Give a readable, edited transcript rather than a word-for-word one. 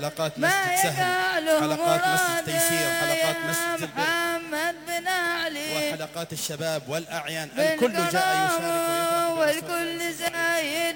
حلقات مسجد سهل، حلقات مسجد تيسير، حلقات مسجد محمد بن علي، وحلقات الشباب والأعيان، الكل جاء يشارك ويفرح والكل زاير